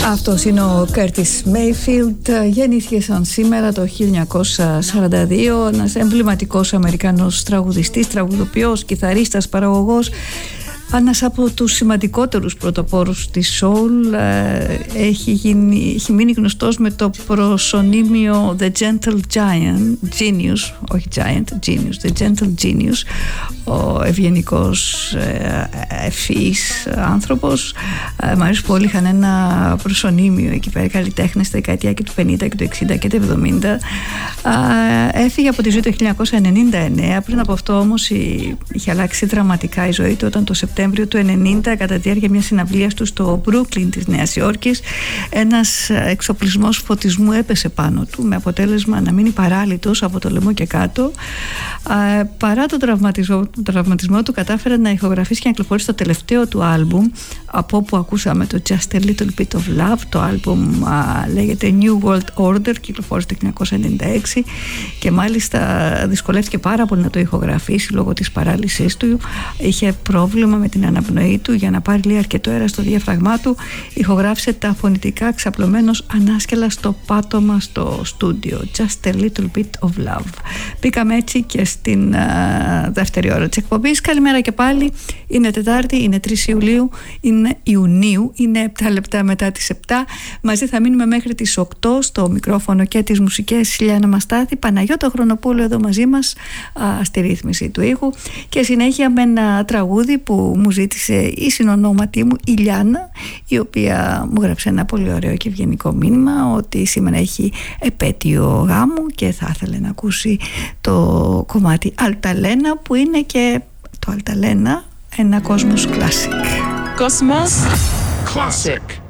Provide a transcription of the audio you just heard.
Αυτός είναι ο Κέρτις Μέιφιλντ. Γεννήθηκε σαν σήμερα το 1942, ένας εμβληματικός Αμερικανός τραγουδιστής, τραγουδοποιός, κιθαρίστας, παραγωγός, ένας από τους σημαντικότερους πρωτοπόρους της soul. Έχει μείνει γνωστός με το προσωνύμιο The Gentle Genius, όχι Giant, Genius, The Gentle Genius, ο ευγενικός ευφυής άνθρωπος. Μ' αρέσει πολύ, είχαν ένα προσωνύμιο εκεί πέρα, καλλιτέχνες στα δεκαετία και του 50 και του 60 και του 70. Έφυγε από τη ζωή το 1999. Πριν από αυτό όμως είχε αλλάξει δραματικά η ζωή του όταν το Σεπτέμβριο του 1990, κατά τη διάρκεια μιας συναυλίας του στο Brooklyn της Νέας Υόρκης, ένας εξοπλισμός φωτισμού έπεσε πάνω του, με αποτέλεσμα να μείνει παράλυτος από το λαιμό και κάτω. Παρά τον τραυματισμό του, κατάφερε να ηχογραφήσει και να κυκλοφορήσει το τελευταίο του άλμπουμ, από όπου ακούσαμε το Just a Little Bit of Love. Το άλμπουμ λέγεται New World Order, κυκλοφόρησε το 1996 και μάλιστα δυσκολεύτηκε πάρα πολύ να το ηχογραφήσει λόγω της παράλυσης του. Είχε πρόβλημα με την αναπνοή του. Για να πάρει αρκετό αέρα στο διάφραγμά του, ηχογράφησε τα φωνητικά ξαπλωμένος ανάσκελα στο πάτωμα στο στούντιο. Just a Little Bit of Love. Μπήκαμε έτσι και στην δεύτερη ώρα της εκπομπής. Καλημέρα και πάλι. Είναι Τετάρτη, είναι 3 Ιουνίου, είναι 7 λεπτά μετά τις 7. Μαζί θα μείνουμε μέχρι τις 8 στο μικρόφωνο και τις μουσικές. Ηλιάνα Μαστάθη, Παναγιώτα Χρονοπούλου εδώ μαζί μας στη ρύθμιση του ήχου, και συνέχεια με ένα τραγούδι που μου ζήτησε η συνονόματή μου, η Λιάνα, η οποία μου γράψε ένα πολύ ωραίο και ευγενικό μήνυμα ότι σήμερα έχει επέτειο γάμου και θα ήθελε να ακούσει το κομμάτι Αλταλένα, που είναι και το Αλταλένα ένα Cosmos Classic. Cosmos Classic.